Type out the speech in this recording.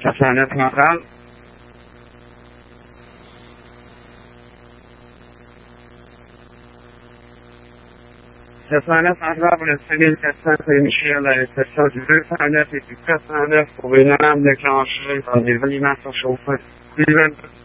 تفانت مقام تفانت عذاب للسبيل كسان في المشي الله يتسان تفانت في كسانة وبينام لك عشرين قدر بلي ما تشوفت